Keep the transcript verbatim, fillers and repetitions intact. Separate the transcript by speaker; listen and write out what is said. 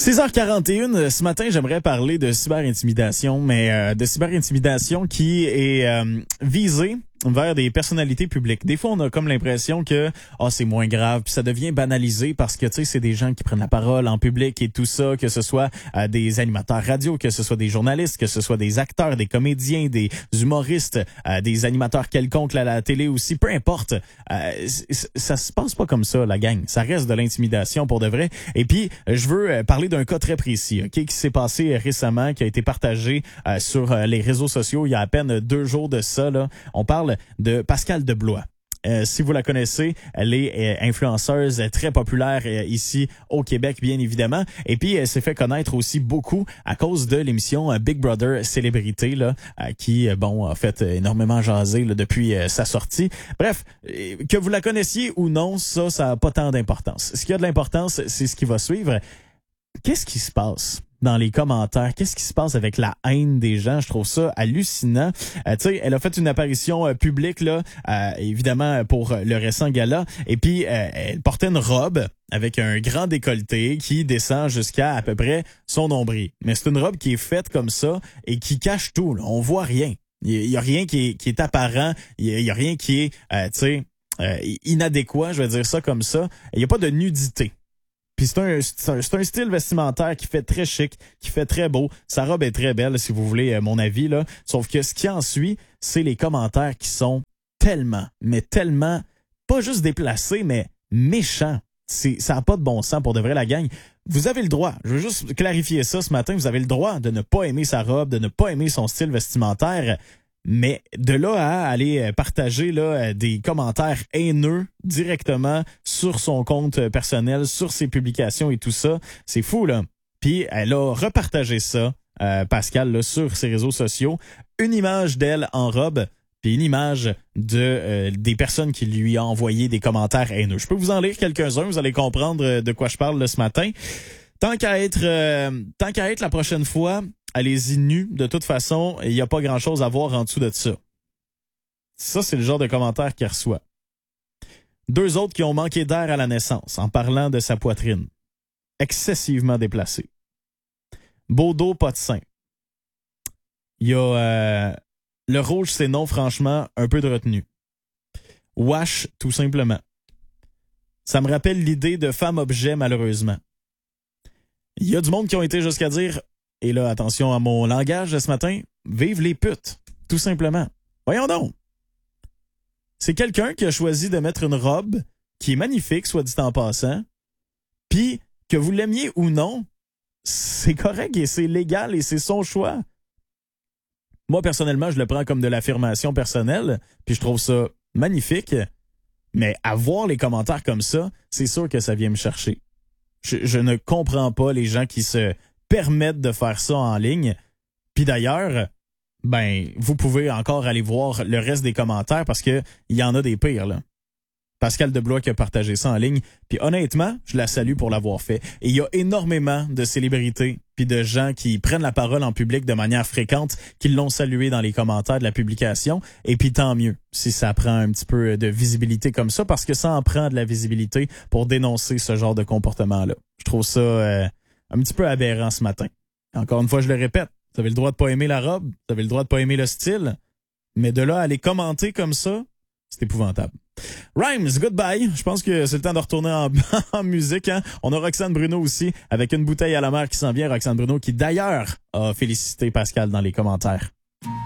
Speaker 1: six heures quarante et une, ce matin, j'aimerais parler de cyberintimidation, mais euh, de cyberintimidation qui est euh, visée vers des personnalités publiques. Des fois, on a comme l'impression que oh, c'est moins grave, puis ça devient banalisé parce que tu sais, c'est des gens qui prennent la parole en public et tout ça, que ce soit euh, des animateurs radio, que ce soit des journalistes, que ce soit des acteurs, des comédiens, des humoristes, euh, des animateurs quelconques à la télé aussi, peu importe. Euh, ça se passe pas comme ça, la gang. Ça reste de l'intimidation pour de vrai. Et puis, je veux parler d'un cas très précis, ok, qui s'est passé récemment, qui a été partagé euh, sur les réseaux sociaux il y a à peine deux jours de ça. Là. On parle de Pascal Deblois. Euh, si vous la connaissez, elle est euh, influenceuse euh, très populaire euh, ici au Québec, bien évidemment. Et puis, elle s'est fait connaître aussi beaucoup à cause de l'émission euh, Big Brother Célébrité, là, euh, qui, euh, bon, a fait euh, énormément jaser là, depuis euh, sa sortie. Bref, euh, que vous la connaissiez ou non, ça, ça n'a pas tant d'importance. Ce qui a de l'importance, c'est ce qui va suivre. Qu'est-ce qui se passe dans les commentaires? Qu'est-ce qui se passe avec la haine des gens? Je trouve ça hallucinant. Euh, tu sais, elle a fait une apparition euh, publique, là, euh, évidemment, pour le récent gala. Et puis, euh, elle portait une robe avec un grand décolleté qui descend jusqu'à à peu près son nombril. Mais c'est une robe qui est faite comme ça et qui cache tout. Là. On voit rien. Il y a rien qui est, qui est apparent. Il y a rien qui est, euh, tu sais, euh, inadéquat, je vais dire ça comme ça. Il n'y a pas de nudité. Puis c'est un, c'est un, c'est un style vestimentaire qui fait très chic, qui fait très beau. Sa robe est très belle, si vous voulez euh, mon avis, là. Sauf que ce qui en suit, c'est les commentaires qui sont tellement, mais tellement, pas juste déplacés, mais méchants. C'est, ça n'a pas de bon sens pour de vrai, la gang. Vous avez le droit, je veux juste clarifier ça ce matin, vous avez le droit de ne pas aimer sa robe, de ne pas aimer son style vestimentaire. Mais de là à aller partager là des commentaires haineux directement sur son compte personnel, sur ses publications et tout ça, c'est fou, là. Puis elle a repartagé ça, euh, Pascal, là, sur ses réseaux sociaux, une image d'elle en robe, puis une image de euh, des personnes qui lui ont envoyé des commentaires haineux. Je peux vous en lire quelques-uns, vous allez comprendre de quoi je parle là, ce matin. Tant qu'à être, euh, tant qu'à être la prochaine fois, allez-y nus. De toute façon, il n'y a pas grand-chose à voir en dessous de ça. Ça, c'est le genre de commentaire qu'il reçoit. Deux autres qui ont manqué d'air à la naissance en parlant de sa poitrine. Excessivement déplacée. Beau dos, pas de sein. Il y a euh, le rouge, c'est non, franchement, un peu de retenue. Wash, tout simplement. Ça me rappelle l'idée de femme-objet, malheureusement. Il y a du monde qui ont été jusqu'à dire, et là, attention à mon langage de ce matin, vive les putes, tout simplement. Voyons donc. C'est quelqu'un qui a choisi de mettre une robe qui est magnifique, soit dit en passant, puis que vous l'aimiez ou non, c'est correct et c'est légal et c'est son choix. Moi, personnellement, je le prends comme de l'affirmation personnelle, puis je trouve ça magnifique, mais à voir les commentaires comme ça, c'est sûr que ça vient me chercher. Je, je ne comprends pas les gens qui se permettent de faire ça en ligne. Puis d'ailleurs, ben, vous pouvez encore aller voir le reste des commentaires parce que il y en a des pires, là. Pascal Deblois qui a partagé ça en ligne. Puis honnêtement, je la salue pour l'avoir fait. Et il y a énormément de célébrités puis de gens qui prennent la parole en public de manière fréquente, qui l'ont salué dans les commentaires de la publication. Et puis tant mieux si ça prend un petit peu de visibilité comme ça, parce que ça en prend de la visibilité pour dénoncer ce genre de comportement-là. Je trouve ça euh, un petit peu aberrant ce matin. Encore une fois, je le répète, vous avez le droit de pas aimer la robe, vous avez le droit de pas aimer le style, mais de là à aller commenter comme ça, c'est épouvantable. Rhymes, goodbye. Je pense que c'est le temps de retourner en, en musique. Hein? On a Roxane Bruno aussi, avec une bouteille à la mer qui s'en vient. Roxane Bruno qui d'ailleurs a félicité Pascal dans les commentaires.